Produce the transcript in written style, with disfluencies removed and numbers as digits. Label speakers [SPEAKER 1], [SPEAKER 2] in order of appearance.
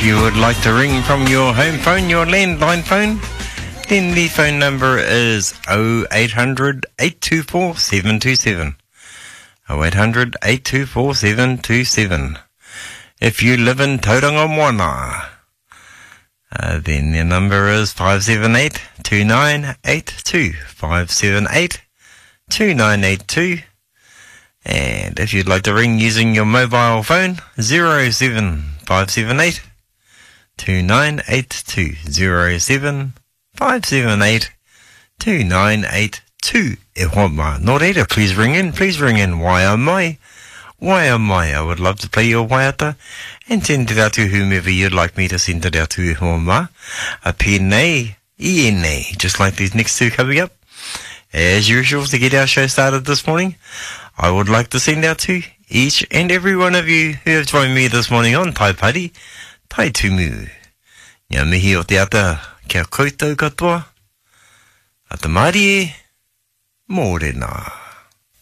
[SPEAKER 1] you would like to ring from your home phone, your landline phone, then the phone number is 0800 824 727. 0800 824 727. If you live in Tauranga Moana, then the number is 578-2982. 578-2982. And if you'd like to ring using your mobile phone, 07578 2982. 07578 2982. E hoa mai. Nō reira, please ring in. Waia mai. Waia mai. I would love to play your waiata and send it out to whomever you'd like me to send it out to. E hoa mai. A pēnei, I nei, just like these next two coming up. As usual, to get our show started this morning, I would like to send out to each and every one of you who have joined me this morning on Tai Pari, Tai Tumu. Ngā mihi o te ata, kia koutou katoa, ata marie, mōrena.